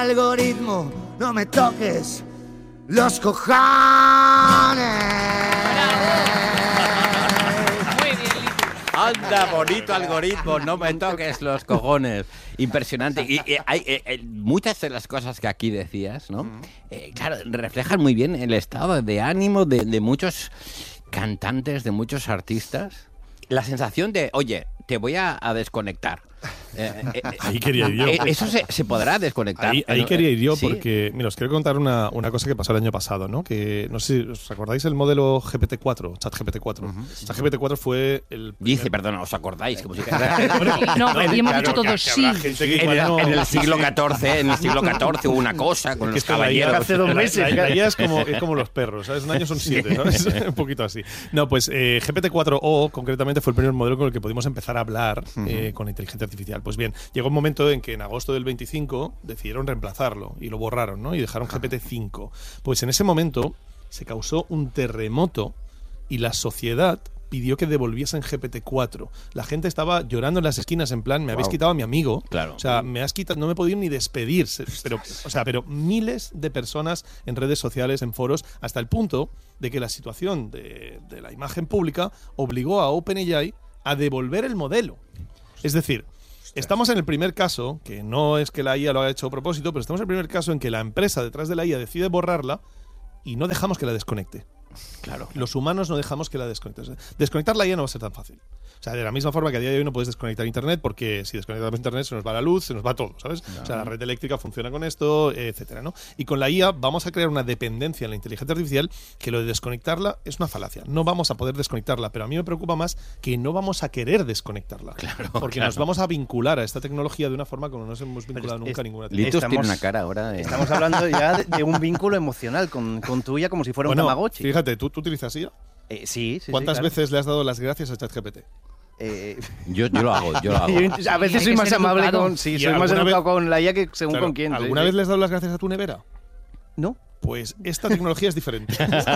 Algoritmo, no me toques los cojones. Muy bien, Litus. Anda, bonito algoritmo, no me toques los cojones. Impresionante. Y hay muchas de las cosas que aquí decías, ¿no? Claro, reflejan muy bien el estado de ánimo de muchos cantantes, de muchos artistas. La sensación de, oye, te voy a desconectar. Ahí quería ir yo. Eso se podrá desconectar. Ahí quería ir yo, ¿Sí? porque, mira, os quiero contar una cosa que pasó el año pasado, ¿no? Que no sé si os acordáis el modelo GPT-4, ChatGPT-4. ChatGPT-4 fue el... Dice, perdona, ¿os acordáis? Como si No, y hemos dicho todos sí. en el siglo XIV hubo una cosa con los caballeros. Hace 2 meses. La IA es como los perros, ¿sabes? Un año son 7, ¿sabes? Un poquito así. No, pues GPT-4o concretamente fue el primer modelo con el que pudimos empezar a hablar con inteligencia artificial. Pues bien, llegó un momento en que en agosto del 25 decidieron reemplazarlo y lo borraron, ¿no? Y dejaron GPT-5. Pues en ese momento se causó un terremoto y la sociedad pidió que devolviesen GPT-4. La gente estaba llorando en las esquinas en plan, me habéis quitado a mi amigo. Claro. O sea, me has quitado, no me he podido ni despedir. Pero miles de personas en redes sociales, en foros, hasta el punto de que la situación de la imagen pública obligó a OpenAI a devolver el modelo. Es decir, estamos en el primer caso, que no es que la IA lo haya hecho a propósito, pero estamos en el primer caso en que la empresa detrás de la IA decide borrarla y no dejamos que la desconecte. Claro. Los humanos no dejamos que la desconecte. Desconectar la IA no va a ser tan fácil. O sea, de la misma forma que a día de hoy no puedes desconectar Internet, porque si desconectamos Internet se nos va la luz, se nos va todo, ¿sabes? No. O sea, la red eléctrica funciona con esto, etcétera, ¿no? Y con la IA vamos a crear una dependencia en la inteligencia artificial que lo de desconectarla es una falacia. No vamos a poder desconectarla, pero a mí me preocupa más que no vamos a querer desconectarla. Claro, porque nos vamos a vincular a esta tecnología de una forma como no nos hemos vinculado nunca a ninguna Litus tiene una cara ahora de... Estamos hablando ya de un vínculo emocional con tu IA como si fuera un Tamagotchi. Fíjate, ¿tú utilizas IA? Sí. ¿Cuántas claro. veces le has dado las gracias a ChatGPT? Yo lo hago. A veces soy más amable con... Sí, soy más educado con la IA que según con quién. ¿Alguna vez le has dado las gracias a tu nevera? No. Pues esta tecnología es diferente.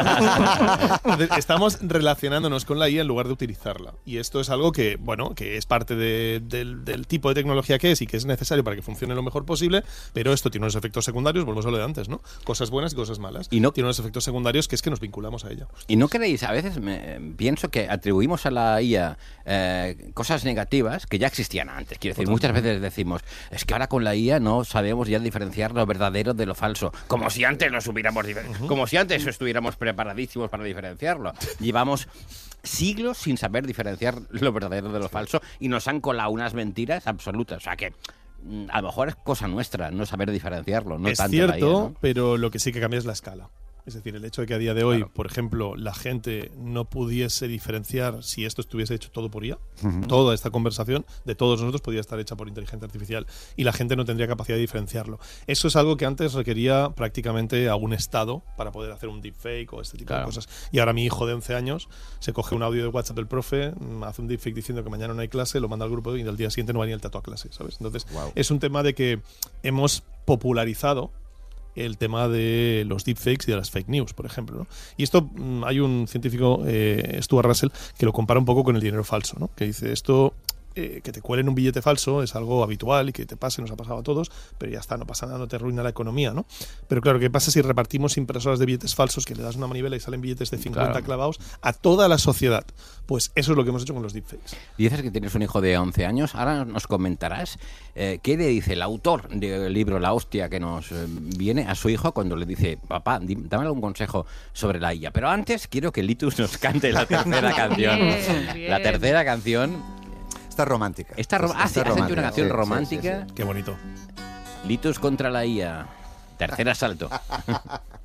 Estamos relacionándonos con la IA en lugar de utilizarla. Y esto es algo que, bueno, que es parte del tipo de tecnología que es y que es necesario para que funcione lo mejor posible, pero esto tiene unos efectos secundarios, volvemos a lo de antes, ¿no? Cosas buenas y cosas malas. Y no tiene unos efectos secundarios que es que nos vinculamos a ella. ¿Y no creéis? A veces pienso que atribuimos a la IA cosas negativas que ya existían antes. Quiero decir, muchas veces decimos, es que ahora con la IA no sabemos ya diferenciar lo verdadero de lo falso. Como si antes como si antes estuviéramos preparadísimos para diferenciarlo. Llevamos siglos sin saber diferenciar lo verdadero de lo falso y nos han colado unas mentiras absolutas. O sea que a lo mejor es cosa nuestra no saber diferenciarlo. No es tanto cierto, la IA, ¿no? pero lo que sí que cambia es la escala. Es decir, el hecho de que a día de hoy, por ejemplo, la gente no pudiese diferenciar si esto estuviese hecho todo por IA, toda esta conversación de todos nosotros podría estar hecha por inteligencia artificial y la gente no tendría capacidad de diferenciarlo. Eso es algo que antes requería prácticamente a un Estado para poder hacer un deepfake o este tipo de cosas. Y ahora mi hijo de 11 años se coge un audio de WhatsApp del profe, hace un deepfake diciendo que mañana no hay clase, lo manda al grupo y al día siguiente no va ni el tato a clase, ¿sabes? Entonces, es un tema de que hemos popularizado el tema de los deepfakes y de las fake news, por ejemplo, ¿no? Y esto hay un científico, Stuart Russell, que lo compara un poco con el dinero falso, ¿no? Que dice esto... que te cuelen un billete falso es algo habitual y que te pase, nos ha pasado a todos, pero ya está, no pasa nada, no te arruina la economía, ¿no? Pero claro, ¿qué pasa si repartimos impresoras de billetes falsos, que le das una manivela y salen billetes de 50 clavados a toda la sociedad? Pues eso es lo que hemos hecho con los deepfakes. Dices que tienes un hijo de 11 años, ahora nos comentarás qué le dice el autor del libro La Hostia que nos viene a su hijo cuando le dice, papá, dame algún consejo sobre la IA. Pero antes quiero que Litus nos cante la tercera canción. Bien. La tercera canción... Esta romántica. ¿Has hecho una canción romántica? Qué bonito. Litus contra la IA. Tercer asalto.